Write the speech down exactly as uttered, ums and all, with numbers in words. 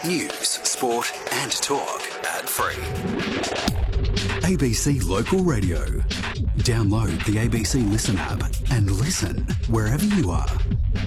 News, sport and talk ad-free. A B C Local Radio. Download the A B C Listen app and listen wherever you are.